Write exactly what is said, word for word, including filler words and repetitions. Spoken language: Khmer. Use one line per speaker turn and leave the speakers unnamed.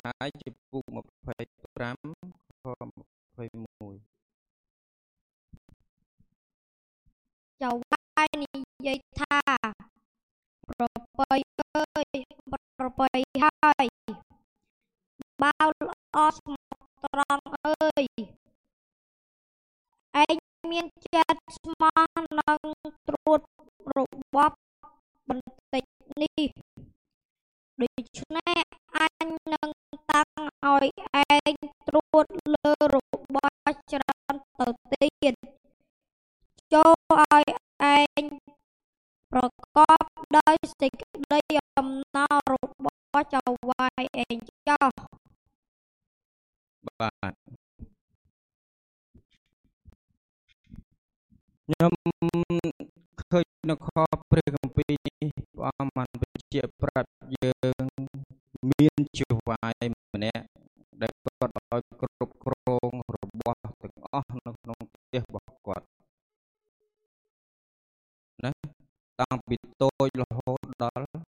ហើយចំពុកម្ភៃប្រាំខម្ភៃមួយ
ចៅវាយនិយាយថាប្រពៃអើយប្រពៃហើយបាវល្អស្មោះត្រង់អើយឯងមានចិត្តស្មោះនឹងត្រួតរបបបន្តិចនេះដូច្នេះអញនឹងតាំងឲ្យឯងត្រួតលើរបស់ច្រើនទៅទៀតចូលឲ្យឯងប្រកបដោយសេចក្តីអំណររបស់ចៅវាយឯងចោះ
បាទខ្ញុំឃើញនៅខព្រះគម្ពីរនេះព្រះអង្គបានបញ្ជាក់ប្រាប់យើងមានជាវាយម្នាក់ដែលគាត់ឲ្យគ្រប់គ្រងរបស់ទាំងអស់នៅក្នុងផ្ទះរបស់គាត់ណាតាំងពីតូចរហូតដល់